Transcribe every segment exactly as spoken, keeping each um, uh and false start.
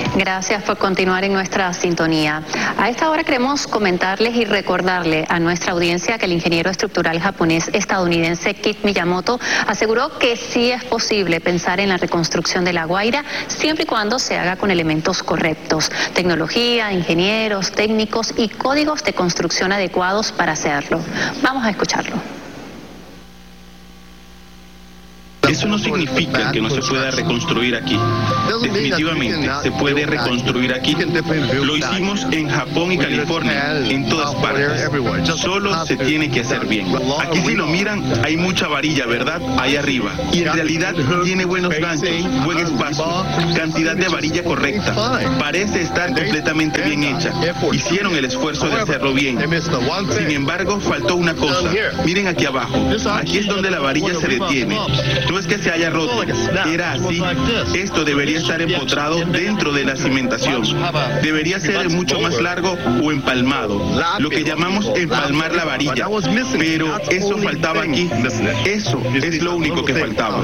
Gracias por continuar en nuestra sintonía. A esta hora queremos comentarles y recordarle a nuestra audiencia que el ingeniero estructural japonés estadounidense Kit Miyamoto aseguró que sí es posible pensar en la reconstrucción de La Guaira siempre y cuando se haga con elementos correctos, tecnología, ingenieros, técnicos y códigos de construcción adecuados para hacerlo. Vamos a escucharlo. Eso no significa que no se pueda reconstruir aquí. Definitivamente se puede reconstruir aquí. Lo hicimos en Japón y California, en todas partes. Solo se tiene que hacer bien. Aquí si lo miran hay mucha varilla, ¿verdad? Ahí arriba. Y en realidad tiene buenos ganchos, buen espacio, cantidad de varilla correcta. Parece estar completamente bien hecha. Hicieron el esfuerzo de hacerlo bien. Sin embargo, faltó una cosa. Miren aquí abajo. Aquí es donde la varilla se detiene. No es que se haya roto, era así. Esto debería estar empotrado dentro de la cimentación. Debería ser mucho más largo o empalmado, lo que llamamos empalmar la varilla. Pero eso faltaba aquí. Eso es lo único que faltaba.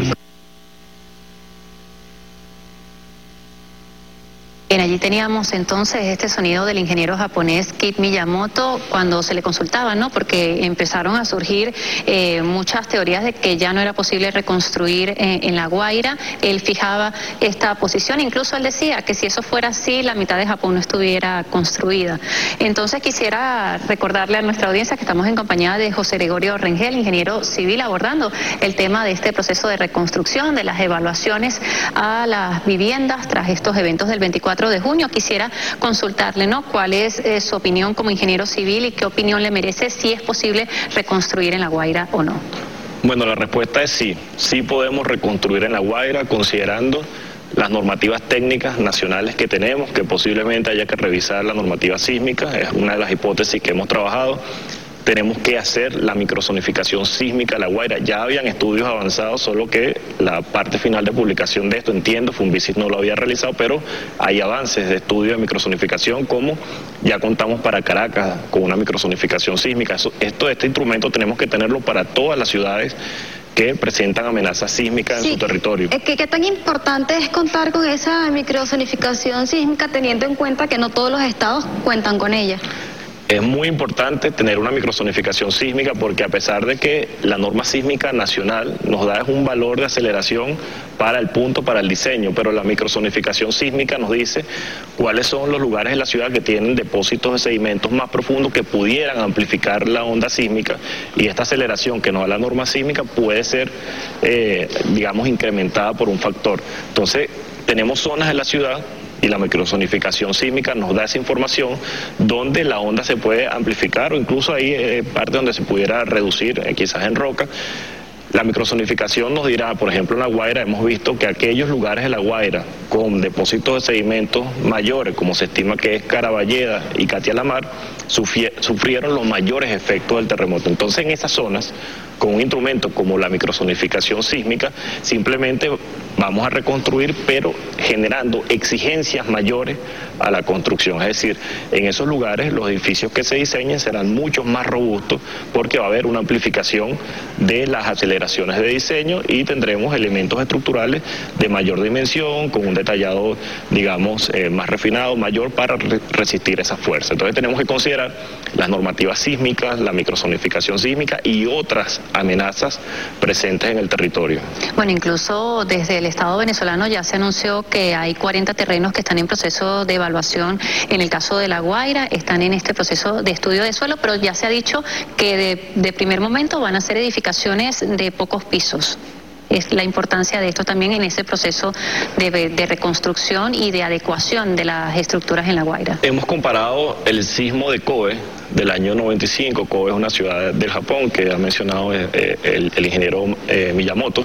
Bien, allí teníamos entonces este sonido del ingeniero japonés Kit Miyamoto cuando se le consultaba, ¿no? Porque empezaron a surgir eh, muchas teorías de que ya no era posible reconstruir eh, en La Guaira. Él fijaba esta posición, incluso él decía que si eso fuera así, la mitad de Japón no estuviera construida. Entonces quisiera recordarle a nuestra audiencia que estamos en compañía de José Gregorio Rengel, ingeniero civil, abordando el tema de este proceso de reconstrucción, de las evaluaciones a las viviendas tras estos eventos del veinticuatro de junio. Quisiera consultarle, ¿no?, cuál es eh, su opinión como ingeniero civil y qué opinión le merece si es posible reconstruir en La Guaira o no. Bueno, la respuesta es sí. Sí podemos reconstruir en La Guaira considerando las normativas técnicas nacionales que tenemos, que posiblemente haya que revisar la normativa sísmica, es una de las hipótesis que hemos trabajado. Tenemos que hacer la microzonificación sísmica de La Guaira. Ya habían estudios avanzados, solo que la parte final de publicación de esto, entiendo, Funvisis no lo había realizado, pero hay avances de estudio de microzonificación, como ya contamos para Caracas con una microzonificación sísmica. Esto, este instrumento tenemos que tenerlo para todas las ciudades que presentan amenazas sísmicas sí, en su territorio. ¿Qué, ¿Qué tan importante es contar con esa microzonificación sísmica teniendo en cuenta que no todos los estados cuentan con ella? Es muy importante tener una microzonificación sísmica porque a pesar de que la norma sísmica nacional nos da un valor de aceleración para el punto, para el diseño, pero la microzonificación sísmica nos dice cuáles son los lugares en la ciudad que tienen depósitos de sedimentos más profundos que pudieran amplificar la onda sísmica, y esta aceleración que nos da la norma sísmica puede ser, eh, digamos, incrementada por un factor. Entonces, tenemos zonas en la ciudad y la microzonificación sísmica nos da esa información donde la onda se puede amplificar o incluso hay eh, parte donde se pudiera reducir, eh, quizás en roca. La microzonificación nos dirá, por ejemplo, en La Guaira hemos visto que aquellos lugares de La Guaira con depósitos de sedimentos mayores, como se estima que es Caraballeda y Catialamar, sufrieron los mayores efectos del terremoto. Entonces, en esas zonas, con un instrumento como la microzonificación sísmica, simplemente vamos a reconstruir, pero generando exigencias mayores a la construcción. Es decir, en esos lugares los edificios que se diseñen serán mucho más robustos porque va a haber una amplificación de las aceleraciones de diseño y tendremos elementos estructurales de mayor dimensión, con un detallado, digamos, eh, más refinado, mayor para re resistir esa fuerza. Entonces tenemos que considerar las normativas sísmicas, la microzonificación sísmica y otras amenazas presentes en el territorio. Bueno, incluso desde el Estado venezolano ya se anunció que hay cuarenta terrenos que están en proceso de evaluación. En el caso de La Guaira están en este proceso de estudio de suelo, pero ya se ha dicho que de, de primer momento van a ser edificaciones de pocos pisos. Es la importancia de esto también en ese proceso de, de reconstrucción y de adecuación de las estructuras en La Guaira. Hemos comparado el sismo de Kobe del año noventa y cinco. Kobe es una ciudad del Japón que ha mencionado eh, el, el ingeniero eh, Miyamoto.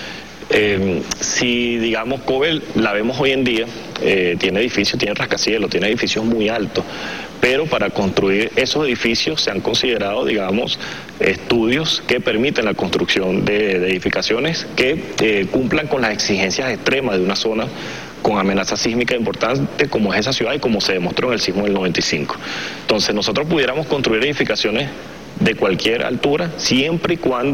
Eh, si, digamos, Kobe la vemos hoy en día, eh, tiene edificios, tiene rascacielos, tiene edificios muy altos, pero para construir esos edificios se han considerado, digamos, estudios que permiten la construcción de, de edificaciones que eh, cumplan con las exigencias extremas de una zona con amenaza sísmica importante como es esa ciudad y como se demostró en el sismo del noventa y cinco. Entonces nosotros pudiéramos construir edificaciones de cualquier altura siempre y cuando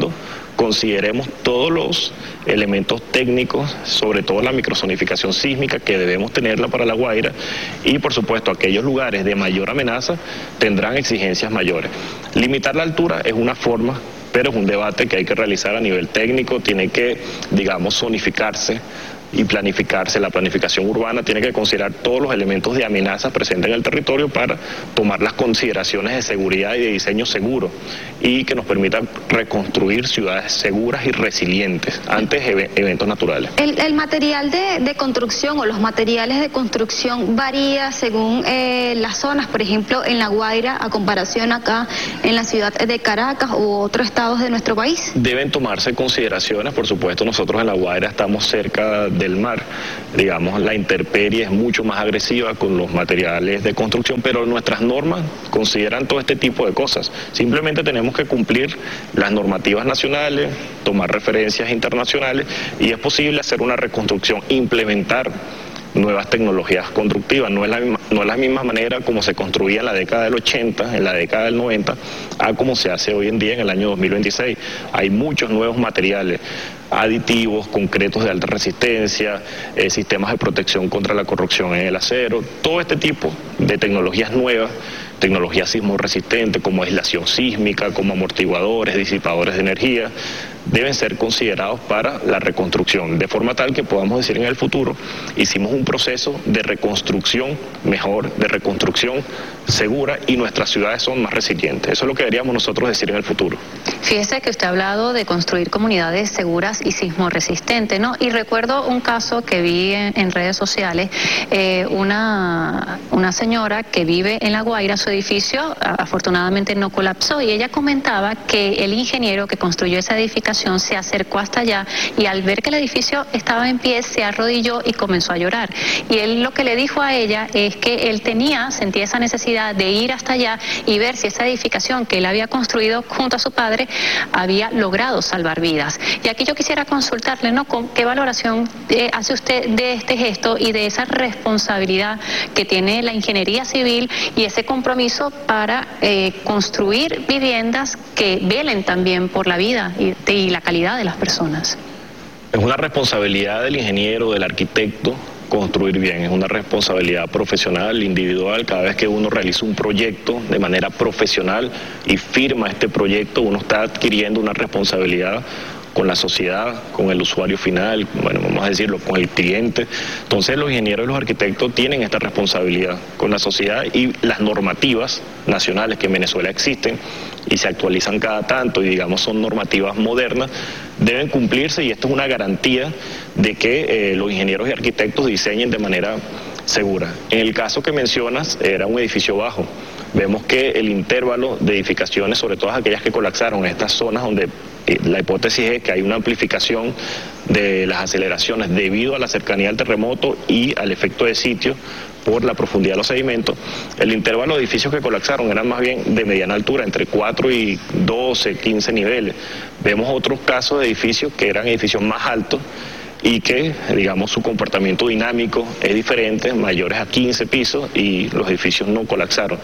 consideremos todos los elementos técnicos, sobre todo la microzonificación sísmica que debemos tenerla para La Guaira, y por supuesto aquellos lugares de mayor amenaza tendrán exigencias mayores. Limitar la altura es una forma, pero es un debate que hay que realizar a nivel técnico, tiene que, digamos, zonificarse y planificarse. La planificación urbana tiene que considerar todos los elementos de amenaza presentes en el territorio para tomar las consideraciones de seguridad y de diseño seguro y que nos permitan reconstruir ciudades seguras y resilientes ante eventos naturales. El, el material de, de construcción o los materiales de construcción varía según eh, las zonas, por ejemplo, en La Guaira a comparación acá en la ciudad de Caracas u otros estados de nuestro país. Deben tomarse consideraciones, por supuesto. Nosotros en La Guaira estamos cerca de del mar, digamos, la intemperie es mucho más agresiva con los materiales de construcción, pero nuestras normas consideran todo este tipo de cosas. Simplemente tenemos que cumplir las normativas nacionales, tomar referencias internacionales y es posible hacer una reconstrucción, implementar nuevas tecnologías constructivas. No es la misma, no es la misma manera como se construía en la década del ochenta, en la década del noventa, a como se hace hoy en día en el año dos mil veintiséis. Hay muchos nuevos materiales, aditivos, concretos de alta resistencia, eh, sistemas de protección contra la corrosión en el acero, todo este tipo de tecnologías nuevas, tecnologías sismorresistentes como aislación sísmica, como amortiguadores, disipadores de energía, deben ser considerados para la reconstrucción, de forma tal que podamos decir en el futuro, hicimos un proceso de reconstrucción mejor, de reconstrucción segura y nuestras ciudades son más resilientes. Eso es lo que deberíamos nosotros decir en el futuro. Fíjese que usted ha hablado de construir comunidades seguras y sismorresistentes, ¿no? Y recuerdo un caso que vi en, en redes sociales, eh, una, una señora que vive en La Guaira, su edificio afortunadamente no colapsó y ella comentaba que el ingeniero que construyó esa edificación se acercó hasta allá y al ver que el edificio estaba en pie se arrodilló y comenzó a llorar. Y él lo que le dijo a ella es que él tenía, sentía esa necesidad de ir hasta allá y ver si esa edificación que él había construido junto a su padre había logrado salvar vidas. Y aquí yo quisiera consultarle, ¿no? ¿Con qué valoración eh, hace usted de este gesto y de esa responsabilidad que tiene la ingeniería civil y ese compromiso para eh, construir viviendas que velen también por la vida y, y la calidad de las personas? Es una responsabilidad del ingeniero, del arquitecto, construir bien. Es una responsabilidad profesional, individual. Cada vez que uno realiza un proyecto de manera profesional y firma este proyecto, uno está adquiriendo una responsabilidad con la sociedad, con el usuario final, bueno, vamos a decirlo, con el cliente. Entonces los ingenieros y los arquitectos tienen esta responsabilidad con la sociedad y las normativas nacionales que en Venezuela existen y se actualizan cada tanto y digamos son normativas modernas, deben cumplirse y esto es una garantía de que eh, los ingenieros y arquitectos diseñen de manera segura. En el caso que mencionas, era un edificio bajo. Vemos que el intervalo de edificaciones, sobre todo aquellas que colapsaron en estas zonas donde eh, la hipótesis es que hay una amplificación de las aceleraciones debido a la cercanía al terremoto y al efecto de sitio por la profundidad de los sedimentos, el intervalo de edificios que colapsaron eran más bien de mediana altura, entre cuatro y doce, quince niveles. Vemos otros casos de edificios que eran edificios más altos y que, digamos, su comportamiento dinámico es diferente, mayores a quince pisos y los edificios no colapsaron.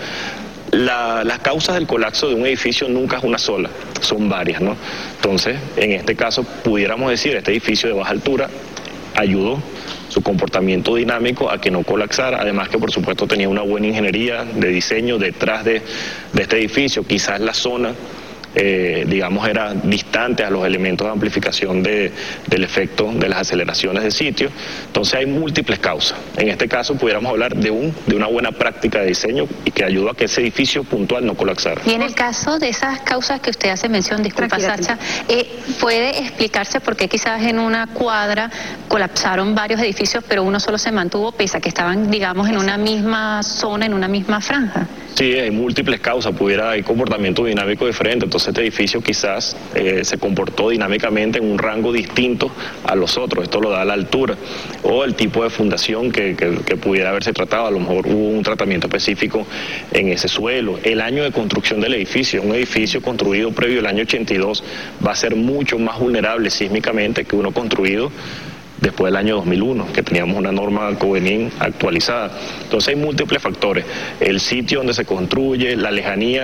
La, las causas del colapso de un edificio nunca es una sola, son varias, ¿no? Entonces, en este caso, pudiéramos decir, este edificio de baja altura ayudó su comportamiento dinámico a que no colapsara, además que por supuesto tenía una buena ingeniería de diseño detrás de, de este edificio, quizás la zona Eh, digamos era distante a los elementos de amplificación de, del efecto de las aceleraciones de sitio. Entonces hay múltiples causas. En este caso pudiéramos hablar de, un, de una buena práctica de diseño y que ayudó a que ese edificio puntual no colapsara. Y en el caso de esas causas que usted hace mención, disculpa Sacha, eh, ¿puede explicarse por qué quizás en una cuadra colapsaron varios edificios pero uno solo se mantuvo pese a que estaban, digamos, en una misma zona, en una misma franja? Sí, hay múltiples causas, pudiera hay comportamiento dinámico diferente, entonces este edificio quizás eh, se comportó dinámicamente en un rango distinto a los otros, esto lo da la altura, o el tipo de fundación que, que, que pudiera haberse tratado, a lo mejor hubo un tratamiento específico en ese suelo, el año de construcción del edificio, un edificio construido previo al año ochenta y dos va a ser mucho más vulnerable sísmicamente que uno construido después del año dos mil uno, que teníamos una norma COVENIN actualizada. Entonces hay múltiples factores, el sitio donde se construye, la lejanía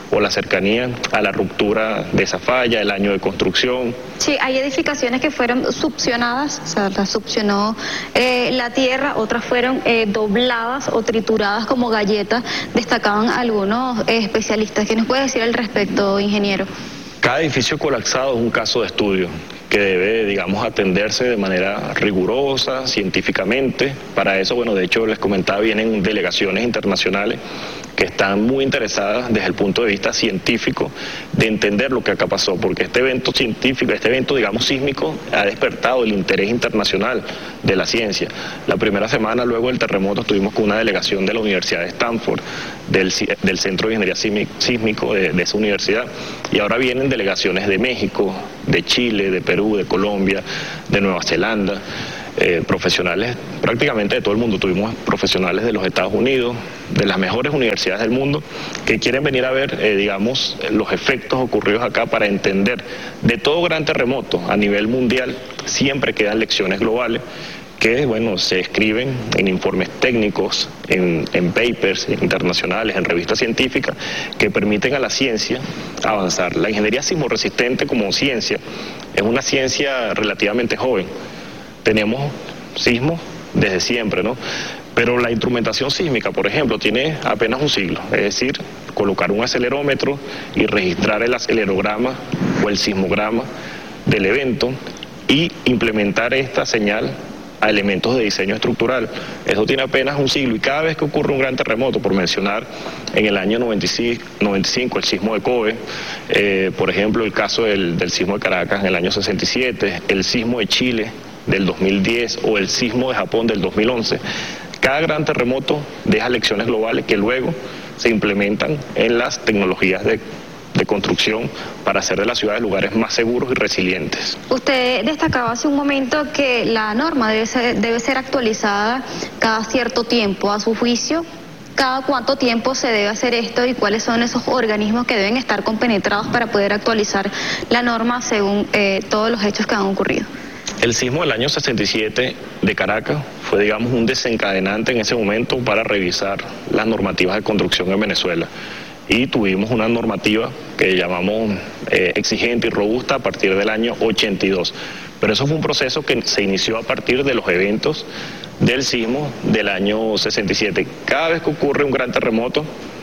o la cercanía a la ruptura de esa falla, el año de construcción. Sí, hay edificaciones que fueron succionadas, o sea, las succionó eh, la tierra, otras fueron eh, dobladas o trituradas como galletas, destacaban algunos eh, especialistas. ¿Qué nos puede decir al respecto, ingeniero? Cada edificio colapsado es un caso de estudio que debe, digamos, atenderse de manera rigurosa, científicamente. Para eso, bueno, de hecho, les comentaba, vienen delegaciones internacionales que están muy interesadas desde el punto de vista científico de entender lo que acá pasó, porque este evento científico, este evento, digamos, sísmico, ha despertado el interés internacional de la ciencia. La primera semana, luego del terremoto, estuvimos con una delegación de la Universidad de Stanford, del, del Centro de Ingeniería Sísmico de, de esa universidad, y ahora vienen delegaciones de México, de Chile, de Perú, de Colombia, de Nueva Zelanda, eh, profesionales prácticamente de todo el mundo. Tuvimos profesionales de los Estados Unidos, de las mejores universidades del mundo, que quieren venir a ver, eh, digamos, los efectos ocurridos acá para entender. De todo gran terremoto a nivel mundial siempre quedan lecciones globales que, bueno, se escriben en informes técnicos, en, en papers internacionales, en revistas científicas, que permiten a la ciencia avanzar. La ingeniería sismoresistente como ciencia es una ciencia relativamente joven. Tenemos sismos desde siempre, ¿no? Pero la instrumentación sísmica, por ejemplo, tiene apenas un siglo, es decir, colocar un acelerómetro y registrar el acelerograma o el sismograma del evento y implementar esta señal a elementos de diseño estructural. Eso tiene apenas un siglo, y cada vez que ocurre un gran terremoto, por mencionar en el año noventa y cinco el sismo de Kobe, eh, por ejemplo el caso del, del sismo de Caracas en el año sesenta y siete, el sismo de Chile del dos mil diez o el sismo de Japón del dos mil once, cada gran terremoto deja lecciones globales que luego se implementan en las tecnologías de de construcción para hacer de las ciudades lugares más seguros y resilientes. Usted destacaba hace un momento que la norma debe ser, debe ser actualizada cada cierto tiempo. A su juicio, ¿cada cuánto tiempo se debe hacer esto y cuáles son esos organismos que deben estar compenetrados para poder actualizar la norma según eh, todos los hechos que han ocurrido? El sismo del año sesenta y siete de Caracas fue, digamos, un desencadenante en ese momento para revisar las normativas de construcción en Venezuela. Y tuvimos una normativa que llamamos eh, exigente y robusta a partir del año ochenta y dos. Pero eso fue un proceso que se inició a partir de los eventos del sismo del año sesenta y siete. Cada vez que ocurre un gran terremoto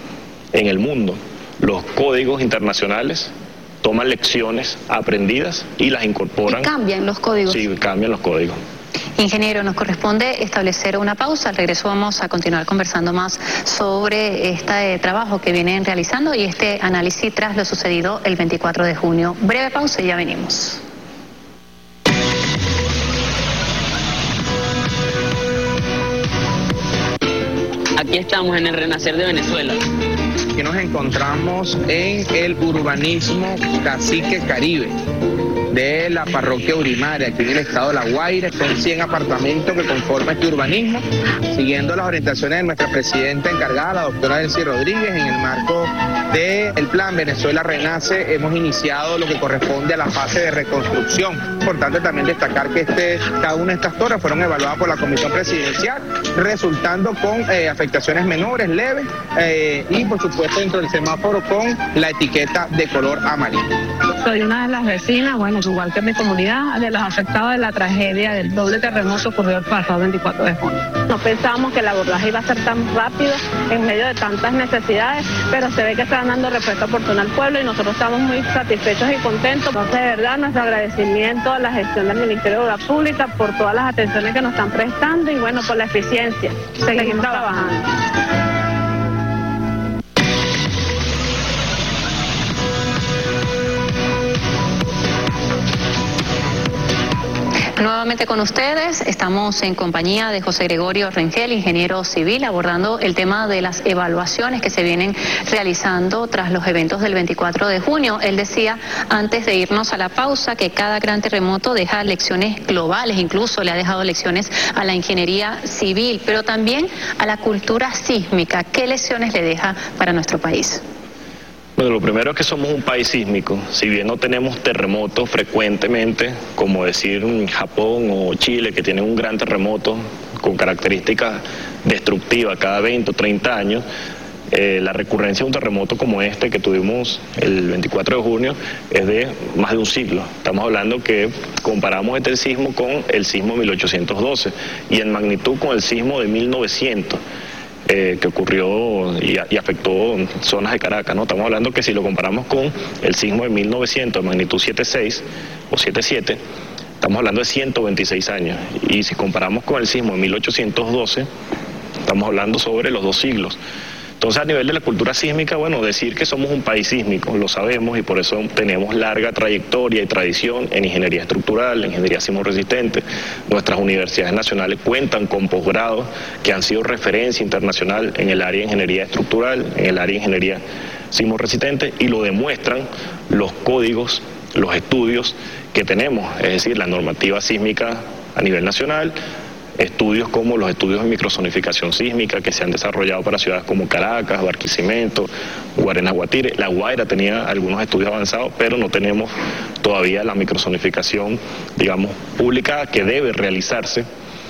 en el mundo, los códigos internacionales toman lecciones aprendidas y las incorporan. ¿Y cambian los códigos? Sí, cambian los códigos. Ingeniero, nos corresponde establecer una pausa. Al regreso vamos a continuar conversando más sobre este trabajo que vienen realizando y este análisis tras lo sucedido el veinticuatro de junio. Breve pausa y ya venimos. Aquí estamos en el renacer de Venezuela. Que nos encontramos en el urbanismo Cacique Caribe de la parroquia Urimaria, aquí en el estado de La Guaira. Son cien apartamentos que conforman este urbanismo, siguiendo las orientaciones de nuestra presidenta encargada, la doctora Elsie Rodríguez. En el marco del plan Venezuela Renace hemos iniciado lo que corresponde a la fase de reconstrucción. Importante también destacar que este, cada una de estas torres fueron evaluadas por la comisión presidencial, resultando con eh, afectaciones menores, leves, eh, y por supuesto dentro del semáforo con la etiqueta de color amarillo. Soy una de las vecinas, bueno, igual que mi comunidad, de los afectados de la tragedia del doble terremoto ocurrido el pasado veinticuatro de junio. No pensábamos que el abordaje iba a ser tan rápido en medio de tantas necesidades, pero se ve que están dando respuesta oportuna al pueblo y nosotros estamos muy satisfechos y contentos. Entonces, de verdad, nuestro agradecimiento a la gestión del Ministerio de Obras Públicas por todas las atenciones que nos están prestando y, bueno, por la eficiencia. Seguimos, Seguimos trabajando. trabajando. Nuevamente con ustedes, estamos en compañía de José Gregorio Rengel, ingeniero civil, abordando el tema de las evaluaciones que se vienen realizando tras los eventos del veinticuatro de junio. Él decía, antes de irnos a la pausa, que cada gran terremoto deja lecciones globales, incluso le ha dejado lecciones a la ingeniería civil, pero también a la cultura sísmica. ¿Qué lecciones le deja para nuestro país? Bueno, lo primero es que somos un país sísmico. Si bien no tenemos terremotos frecuentemente, como decir Japón o Chile, que tienen un gran terremoto con características destructivas cada veinte o treinta años, eh, la recurrencia de un terremoto como este que tuvimos el veinticuatro de junio es de más de un siglo. Estamos hablando que comparamos este sismo con el sismo de mil ochocientos doce y en magnitud con el sismo de mil novecientos. Eh, que ocurrió y, y afectó zonas de Caracas, ¿no? Estamos hablando que si lo comparamos con el sismo de mil novecientos, de magnitud siete punto seis o siete punto siete, estamos hablando de ciento veintiséis años. Y si comparamos con el sismo de mil ochocientos doce, estamos hablando sobre los dos siglos. Entonces, a nivel de la cultura sísmica, bueno, decir que somos un país sísmico, lo sabemos y por eso tenemos larga trayectoria y tradición en ingeniería estructural, en ingeniería sismoresistente. Nuestras universidades nacionales cuentan con posgrados que han sido referencia internacional en el área de ingeniería estructural, en el área de ingeniería sismoresistente y lo demuestran los códigos, los estudios que tenemos, es decir, la normativa sísmica a nivel nacional, estudios como los estudios de microzonificación sísmica que se han desarrollado para ciudades como Caracas, Barquisimeto, Guarena, Guatire. La Guaira tenía algunos estudios avanzados, pero no tenemos todavía la microzonificación, digamos, pública que debe realizarse.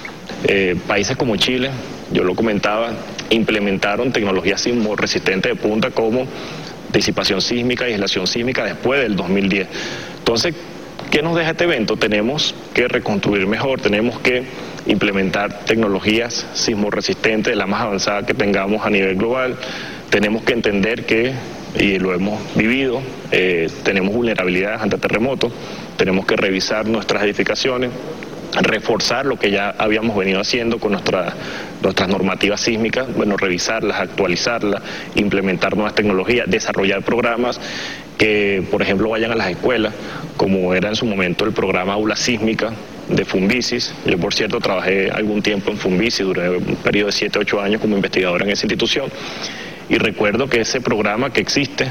Eh, países como Chile, yo lo comentaba, implementaron tecnologías sismoresistentes de punta como disipación sísmica y aislación sísmica después del dos mil diez. Entonces, ¿qué nos deja este evento? Tenemos que reconstruir mejor, tenemos que implementar tecnologías sismoresistentes de la más avanzada que tengamos a nivel global. Tenemos que entender que, y lo hemos vivido, eh, tenemos vulnerabilidades ante terremotos, tenemos que revisar nuestras edificaciones, reforzar lo que ya habíamos venido haciendo con nuestra, nuestras normativas sísmicas, bueno, revisarlas, actualizarlas, implementar nuevas tecnologías, desarrollar programas que, por ejemplo, vayan a las escuelas, como era en su momento el programa Aula Sísmica de Funvisis. Yo, por cierto, trabajé algún tiempo en Funvisis, duré un periodo de siete, ocho años como investigador en esa institución, y recuerdo que ese programa que existe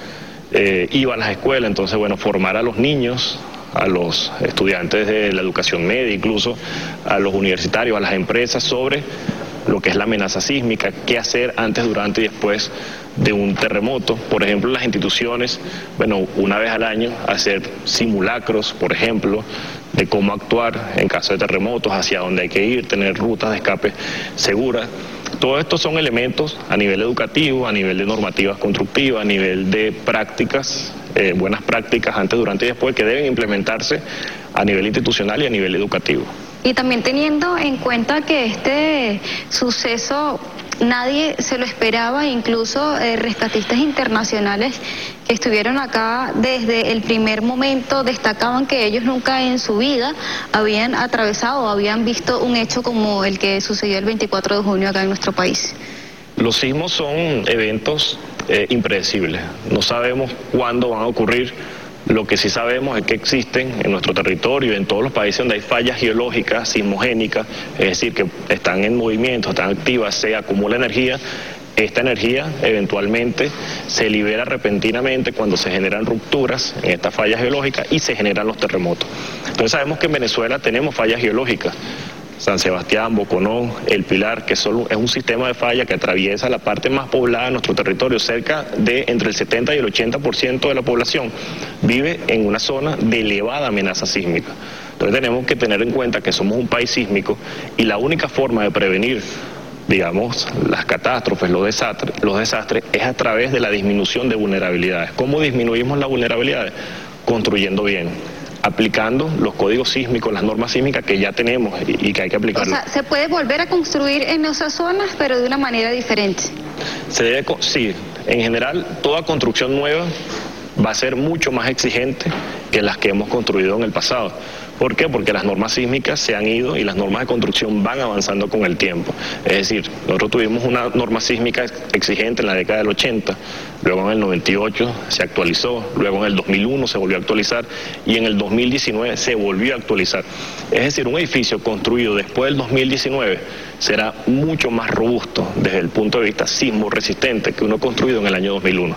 eh, iba a las escuelas, entonces, bueno, formar a los niños, a los estudiantes de la educación media, incluso a los universitarios, a las empresas, sobre lo que es la amenaza sísmica, qué hacer antes, durante y después de un terremoto. Por ejemplo, las instituciones, bueno, una vez al año, hacer simulacros, por ejemplo, de cómo actuar en caso de terremotos, hacia dónde hay que ir, tener rutas de escape seguras. Todos estos son elementos a nivel educativo, a nivel de normativas constructivas, a nivel de prácticas, eh, buenas prácticas antes, durante y después, que deben implementarse a nivel institucional y a nivel educativo. Y también teniendo en cuenta que este suceso nadie se lo esperaba, incluso eh, rescatistas internacionales que estuvieron acá desde el primer momento destacaban que ellos nunca en su vida habían atravesado o habían visto un hecho como el que sucedió el veinticuatro de junio acá en nuestro país. Los sismos son eventos eh, impredecibles, no sabemos cuándo van a ocurrir. Lo que sí sabemos es que existen en nuestro territorio, en todos los países donde hay fallas geológicas, sismogénicas, es decir, que están en movimiento, están activas, se acumula energía. Esta energía eventualmente se libera repentinamente cuando se generan rupturas en estas fallas geológicas y se generan los terremotos. Entonces sabemos que en Venezuela tenemos fallas geológicas. San Sebastián, Boconó, El Pilar, que solo es un sistema de falla que atraviesa la parte más poblada de nuestro territorio. Cerca de entre el setenta y el ochenta por ciento de la población vive en una zona de elevada amenaza sísmica. Entonces tenemos que tener en cuenta que somos un país sísmico y la única forma de prevenir, digamos, las catástrofes, los desastres, los desastres es a través de la disminución de vulnerabilidades. ¿Cómo disminuimos las vulnerabilidades? Construyendo bien, aplicando los códigos sísmicos, las normas sísmicas que ya tenemos y, y que hay que aplicar. O sea, se puede volver a construir en esas zonas, pero de una manera diferente. Se debe, sí, en general, toda construcción nueva va a ser mucho más exigente que las que hemos construido en el pasado. ¿Por qué? Porque las normas sísmicas se han ido y las normas de construcción van avanzando con el tiempo. Es decir, nosotros tuvimos una norma sísmica exigente en la década del ochenta, luego en el noventa y ocho se actualizó, luego en el dos mil uno se volvió a actualizar y en el dos mil diecinueve se volvió a actualizar. Es decir, un edificio construido después del dos mil diecinueve será mucho más robusto desde el punto de vista sismo resistente que uno construido en el año dos mil uno.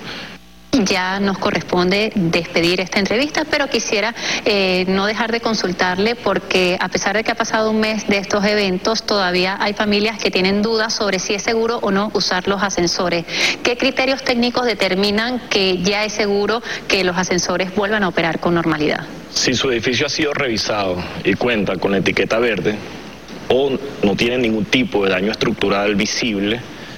Ya nos corresponde despedir esta entrevista, pero quisiera eh, no dejar de consultarle porque a pesar de que ha pasado un mes de estos eventos, todavía hay familias que tienen dudas sobre si es seguro o no usar los ascensores. ¿Qué criterios técnicos determinan que ya es seguro que los ascensores vuelvan a operar con normalidad? Si su edificio ha sido revisado y cuenta con la etiqueta verde o no tiene ningún tipo de daño estructural visible,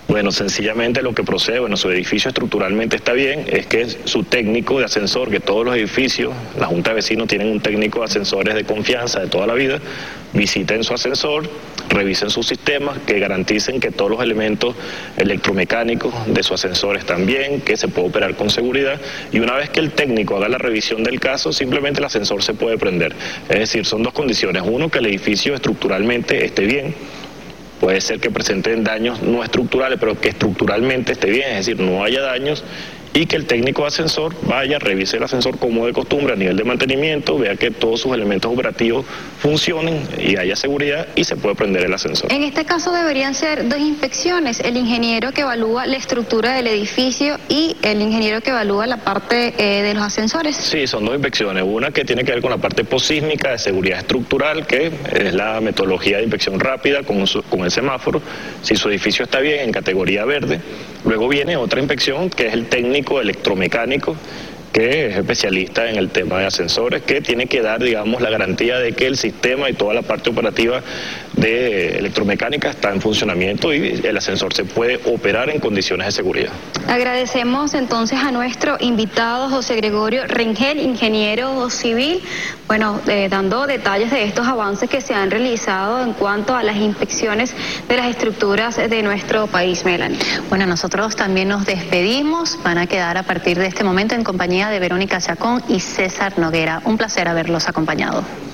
Bueno, sencillamente lo que procede, bueno, su edificio estructuralmente está bien, es que su técnico de ascensor, que todos los edificios, la Junta de Vecinos tienen un técnico de ascensores de confianza de toda la vida, visiten su ascensor, revisen sus sistemas, que garanticen que todos los elementos electromecánicos de su ascensor están bien, que se puede operar con seguridad, y una vez que el técnico haga la revisión del caso, simplemente el ascensor se puede prender. Es decir, son dos condiciones: uno, que el edificio estructuralmente esté bien. Puede ser que presenten daños no estructurales, pero que estructuralmente esté bien, es decir, no haya daños, y que el técnico de ascensor vaya, revise el ascensor como de costumbre a nivel de mantenimiento, vea que todos sus elementos operativos funcionen y haya seguridad y se puede prender el ascensor. En este caso deberían ser dos inspecciones: el ingeniero que evalúa la estructura del edificio y el ingeniero que evalúa la parte eh, de los ascensores. Sí, son dos inspecciones, una que tiene que ver con la parte posísmica de seguridad estructural, que es la metodología de inspección rápida con, su, con el semáforo, si su edificio está bien en categoría verde. Luego viene otra inspección que es el técnico electromecánico, que es especialista en el tema de ascensores, que tiene que dar, digamos, la garantía de que el sistema y toda la parte operativa de electromecánica está en funcionamiento y el ascensor se puede operar en condiciones de seguridad. Agradecemos entonces a nuestro invitado José Gregorio Rengel, ingeniero civil, bueno, eh, dando detalles de estos avances que se han realizado en cuanto a las inspecciones de las estructuras de nuestro país, Melanie. Bueno, nosotros también nos despedimos, van a quedar a partir de este momento en compañía de Verónica Chacón y César Noguera. Un placer haberlos acompañado.